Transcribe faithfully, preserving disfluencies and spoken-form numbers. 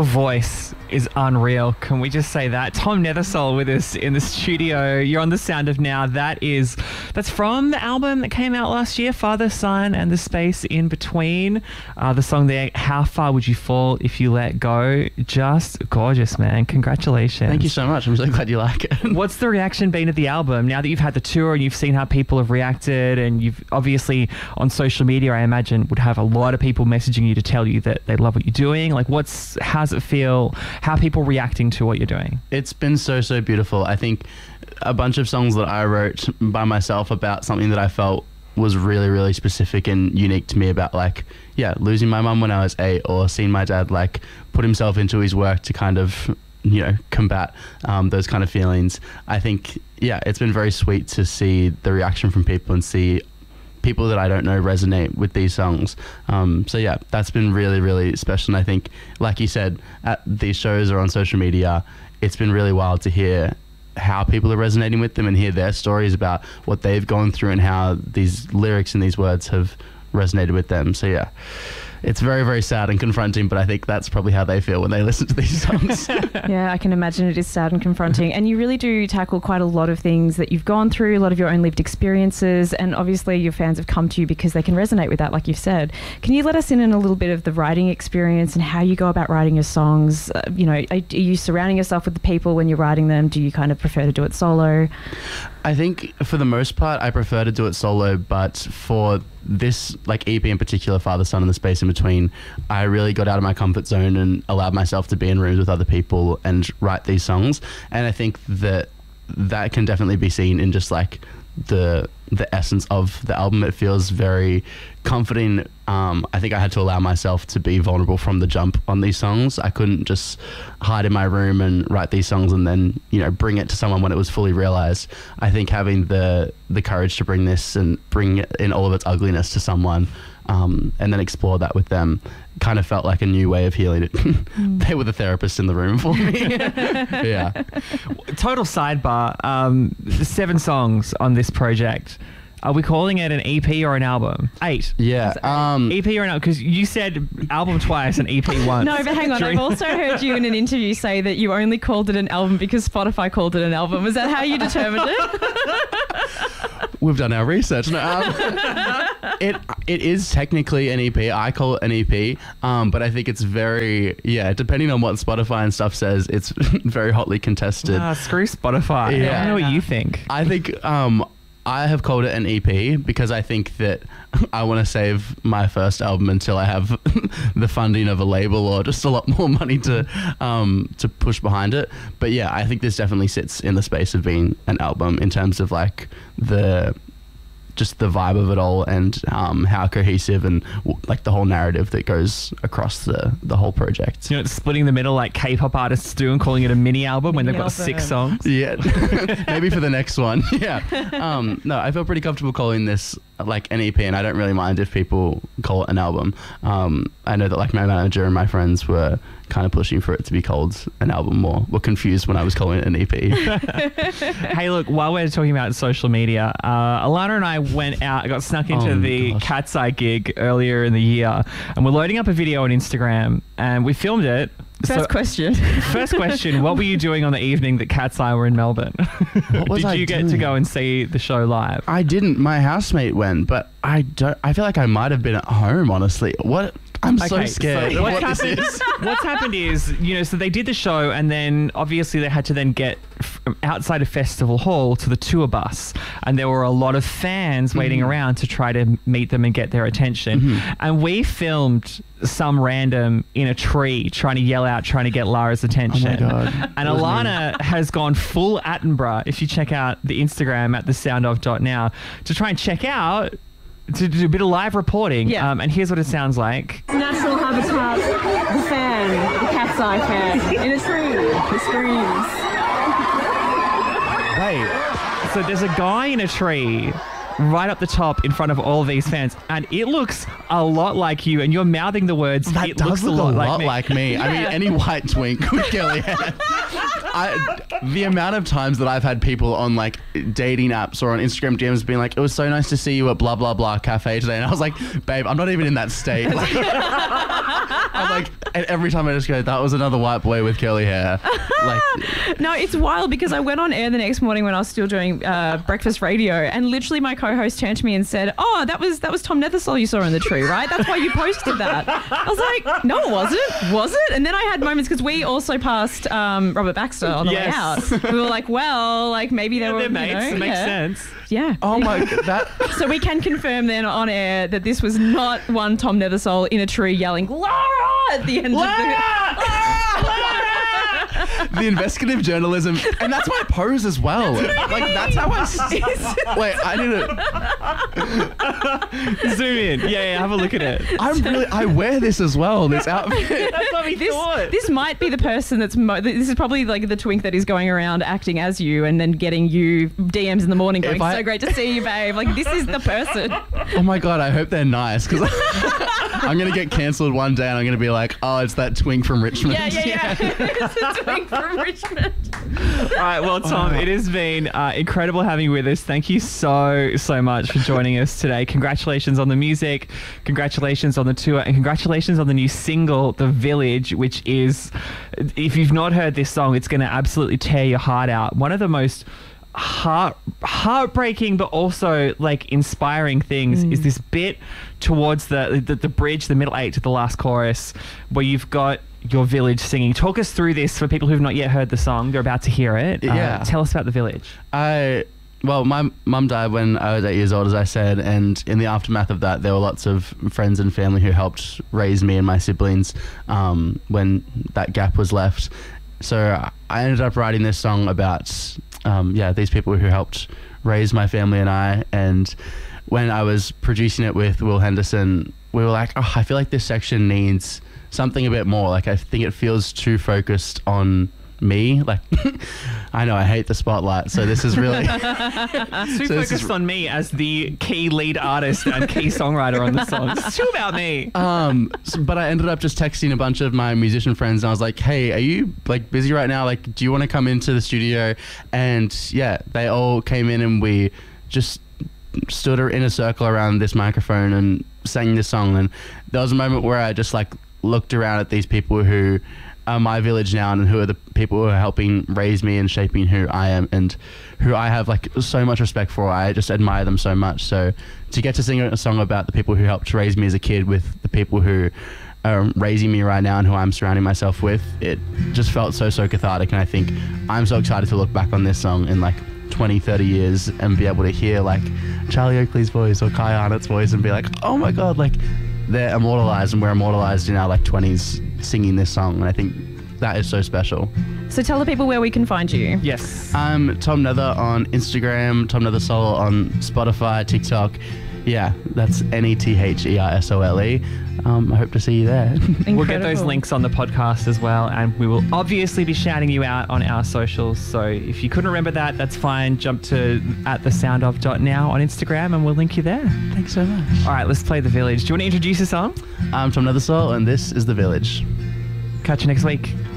voice is unreal. Can we just say that? Tom Nethersole with us in the studio. You're on The Sound of Now. That is, that's from the album that came out last year, Father, Son, and the Space in Between. Uh, the song there, How Far Would You Fall If You Let Go? Just gorgeous, man. Congratulations. Thank you so much. I'm so glad you like it. What's the reaction been to the album now that you've had the tour and you've seen how people have reacted, and you've obviously on social media, I imagine, would have a lot of people messaging you to tell you that they love what you're doing. Like, what's, how's it feel? How are people reacting to what you're doing? It's been so, so beautiful. I think a bunch of songs that I wrote by myself about something that I felt was really, really specific and unique to me about, like, yeah, losing my mum when I was eight, or seeing my dad, like, put himself into his work to kind of, you know, combat um, those kind of feelings. I think, yeah, it's been very sweet to see the reaction from people and see people that I don't know resonate with these songs. Um, so yeah, that's been really, really special. And I think, like you said, at these shows or on social media, it's been really wild to hear how people are resonating with them and hear their stories about what they've gone through and how these lyrics and these words have resonated with them. So yeah, it's very, very sad and confronting, but I think that's probably how they feel when they listen to these songs. Yeah, I can imagine it is sad and confronting. And you really do tackle quite a lot of things that you've gone through, a lot of your own lived experiences, and obviously your fans have come to you because they can resonate with that, like you've said. Can you let us in on a little bit of the writing experience and how you go about writing your songs? Uh, you know, are, are you surrounding yourself with the people when you're writing them? Do you kind of prefer to do it solo? I think for the most part, I prefer to do it solo, but for this like E P in particular, Father, Son, and the Space in Between, I really got out of my comfort zone and allowed myself to be in rooms with other people and write these songs. And I think that that can definitely be seen in just like the the essence of the album. It feels very comforting. Um, I think I had to allow myself to be vulnerable from the jump on these songs. I couldn't just hide in my room and write these songs and then, you know, bring it to someone when it was fully realized. I think having the the courage to bring this and bring it in all of its ugliness to someone, um, and then explore that with them, kind of felt like a new way of healing it. Mm. They were the therapist in the room for me. Yeah. Total sidebar. Um, seven songs on this project. Are we calling it an E P or an album? Eight. Yeah. Um, E P or an album? Because you said album twice and E P once. No, but hang on. I've also heard you in an interview say that you only called it an album because Spotify called it an album. Was that how you determined it? We've done our research. No, um, it it is technically an E P. I call it an E P, um, but I think it's very, yeah, depending on what Spotify and stuff says, it's very hotly contested. Ah, screw Spotify. Yeah. I don't know what you think. I think um, I have called it an E P because I think that I want to save my first album until I have the funding of a label or just a lot more money to um, to push behind it. But yeah, I think this definitely sits in the space of being an album in terms of like the just the vibe of it all and um, how cohesive and w- like the whole narrative that goes across the, the whole project. You know, it's splitting the middle like K-pop artists do and calling it a mini album when Mini they've got album. six songs. Yeah, maybe for the next one. Yeah. Um, no, I feel pretty comfortable calling this like an E P, and I don't really mind if people call it an album. Um, I know that like my manager and my friends were kind of pushing for it to be called an album more. Were confused when I was calling it an E P. Hey, look, while we're talking about social media, uh, Alana and I went out, got snuck into Oh, the gosh. Cat's Eye gig earlier in the year, and we're loading up a video on Instagram, and we filmed it. First So- question. First question, what were you doing on the evening that Cat's Eye were in Melbourne? What was Did I you get to doing? go and see the show live? I didn't. My housemate went, but I don't. I feel like I might have been at home. Honestly, what? I'm so Okay, scared so of what's what this happened, is. what's happened is, you know, so they did the show and then obviously they had to then get from outside of Festival Hall to the tour bus, and there were a lot of fans waiting Mhm. around to try to meet them and get their attention. Mhm. And we filmed some random in a tree trying to yell out, trying to get Lara's attention. Oh my God. And It was me. Alana has gone full Attenborough, if you check out the Instagram at the sound of dot now, to try and check out, to do a bit of live reporting. Yeah. Um, and here's what it sounds like. Natural habitat, the fan, the Cat's Eye fan, in a tree, the screams. Wait. So there's a guy in a tree right up the top in front of all these fans, and it looks a lot like you, and you're mouthing the words, That it does looks look a lot, like me. like me. I mean, any white twink with curly hair. I, the amount of times that I've had people on like dating apps or on Instagram D Ms being like, it was so nice to see you at blah, blah, blah cafe today. And I was like, babe, I'm not even in that state. Like, I'm like, and every time I just go, that was another white boy with curly hair. Like, No, it's wild because I went on air the next morning when I was still doing uh, breakfast radio, and literally my co-host turned to me and said, "Oh, that was that was Tom Nethersole you saw in the tree, right? That's why you posted that." I was like, "No, it wasn't. Was it?" And then I had moments because we also passed um, Robert Baxter on the Yes. way out. We were like, "Well, like maybe they Yeah, were they're mates. You know, It makes yeah. sense. Yeah. oh my, that, So we can confirm then on air that this was not one Tom Nethersole in a tree yelling "Laura" at the end of the investigative journalism, and that's my pose as well. Like, that's how I, s- wait, I need to, Zoom in. Yeah, yeah, have a look at it. I'm really, I wear this as well, this outfit. That's what we This, thought. this might be the person that's mo- this is probably like the twink that is going around acting as you and then getting you D Ms in the morning going, If I- so great to see you, babe. Like, this is the person. Oh my God, I hope they're nice, because I'm going to get cancelled one day and I'm going to be like, oh, it's that twink from Richmond. Yeah, yeah, yeah. It's the twink from Richmond. All right, well, Tom, it has been uh, incredible having you with us. Thank you so, so much for joining us today. Congratulations on the music, congratulations on the tour, and congratulations on the new single, The Village, which is, if you've not heard this song, it's going to absolutely tear your heart out. One of the most heart heartbreaking but also like inspiring things is this bit towards the, the the bridge, the middle eight to the last chorus, where you've got your village singing. Talk us through this for people who've not yet heard the song. They're about to hear it. Yeah. Uh, tell us about The Village. I, well, my mum died when I was eight years old, as I said, and in the aftermath of that, there were lots of friends and family who helped raise me and my siblings um, when that gap was left. So I ended up writing this song about, um, yeah, these people who helped raise my family and I. And when I was producing it with Will Henderson, we were like, oh, I feel like this section needs something a bit more. Like, I think it feels too focused on me. Like, I know I hate the spotlight, so this is really Too So this focused is- on me as the key lead artist and key songwriter on the song. It's too about me. um s- but I ended up just texting a bunch of my musician friends, and I was like, hey, are you like busy right now? Like, do you want to come into the studio? And yeah, they all came in and we just stood in a circle around this microphone and sang this song. And there was a moment where I just like looked around at these people who are my village now, and who are the people who are helping raise me and shaping who I am, and who I have like so much respect for. I just admire them so much. So to get to sing a song about the people who helped raise me as a kid with the people who are raising me right now and who I'm surrounding myself with, it just felt so, so cathartic. And I think I'm so excited to look back on this song in like twenty, thirty years and be able to hear like Charlie Oakley's voice or Kai Arnott's voice and be like, oh my God, like they're immortalized and we're immortalized in our like twenties singing this song. And I think that is so special. So tell the people where we can find you. Yes. I'm Tom Nether on Instagram, Tom Nethersole on Spotify, TikTok. Yeah, that's N E T H E R S O L E. Um, I hope to see you there. We'll get those Incredible. links on the podcast as well, and we will obviously be shouting you out on our socials. So if you couldn't remember that, that's fine. Jump to at the sound of dot now on Instagram and we'll link you there. Thanks so much. All right, let's play The Village. Do you want to introduce the song? I'm Tom Nethersole and this is The Village. Catch you next week.